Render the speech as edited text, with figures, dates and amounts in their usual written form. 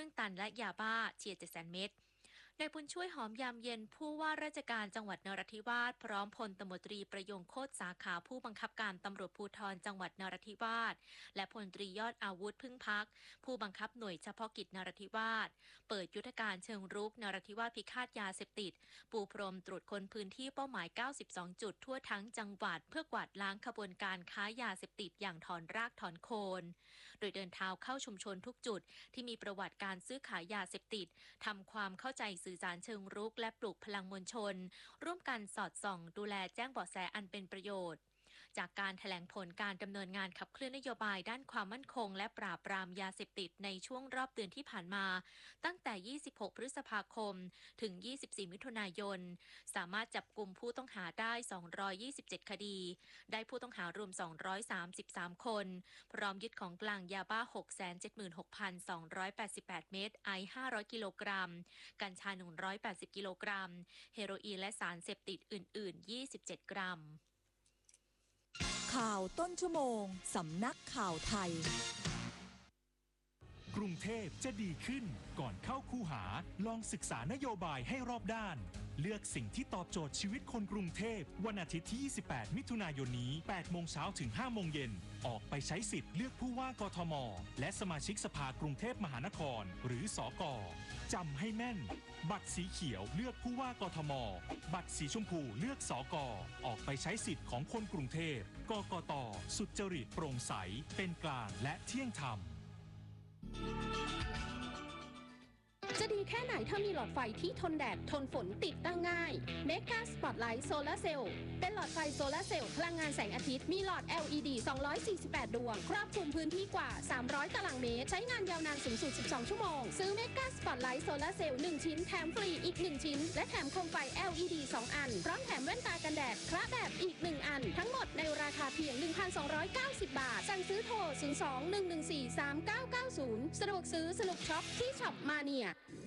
รึ่งตันและยาบ้าเฉียด700,000 เม็ดนายบุญช่วยหอมยามเย็นผู้ว่าราชการจังหวัดนราธิวาสพร้อมพลตำรวจตรีประยงโคตรสาขาผู้บังคับการตำรวจภูธรจังหวัดนราธิวาสและพลตรียอดอาวุธพึ่งพักผู้บังคับหน่วยเฉพาะกิจนราธิวาสเปิดยุทธการเชิงรุกนราธิวาสพิฆาตยาเสพติดปูพรมตรวจคนพื้นที่เป้าหมาย92จุดทั่วทั้งจังหวัดเพื่อกวาดล้างขบวนการค้ายาเสพติดอย่างถอนรากถอนโคนโดยเดินเท้าเข้าชุมชนทุกจุดที่มีประวัติการซื้อขายยาเสพติดทำความเข้าใจสื่อสารเชิงรุกและปลุกพลังมวลชนร่วมกันสอดส่องดูแลแจ้งเบาะแสอันเป็นประโยชน์จากการแถลงผลการดำเนินงานขับเคลื่อนนโยบายด้านความมั่นคงและปราบปรามยาเสพติดในช่วงรอบเดือนที่ผ่านมาตั้งแต่ 26 พฤษภาคมถึง 24 มิถุนายนสามารถจับกลุ่มผู้ต้องหาได้ 227 คดีได้ผู้ต้องหารวม 233 คนพร้อมยึดของกลางยาบ้า 676,288 เม็ดไอซ์500 กิโลกรัมกัญชา 180 กิโลกรัมเฮโรอีนและสารเสพติดอื่น ๆ 27 กรัมข่าวต้นชั่วโมงสำนักข่าวไทยกรุงเทพจะดีขึ้นก่อนเข้าคูหาลองศึกษานโยบายให้รอบด้านเลือกสิ่งที่ตอบโจทย์ชีวิตคนกรุงเทพวันอาทิตย์ที่ 28 มิถุนายนนี้ 8 โมงเช้าถึง 5 โมงเย็นออกไปใช้สิทธิ์เลือกผู้ว่ากทมและสมาชิกสภากรุงเทพมหานครหรือสก.จำให้แม่นบัตรสีเขียวเลือกผู้ว่ากทมบัตรสีชมพูเลือกสก.ออกไปใช้สิทธิ์ของคนกรุงเทพกกต.สุจริตโปร่งใสเป็นกลางและเที่ยงธรรมจะดีแค่ไหนถ้ามีหลอดไฟที่ทนแดดทนฝนติดตั้งง่าย Mega Spotlight Solar Cell เป็นหลอดไฟโซลาร์เซลล์พลังงานแสงอาทิตย์มีหลอด LED 248 ดวงครอบคลุมพื้นที่กว่า 300 ตารางเมตรใช้งานยาวนานสูงสุด 12 ชั่วโมงซื้อ Mega Spotlight Solar Cell 1 ชิ้นแถมฟรีอีก 1 ชิ้นและแถมโคมไฟ LED 2 อันพร้อมแถมแว่นตากันแดดคละแบบอีก 1 อันทั้งหมดในราคาเพียง 1,290 บาทสั่งซื้อโทร 02-114-3990 สะดวกซื้อสนุกช็อปที่ช็อปมาเนีย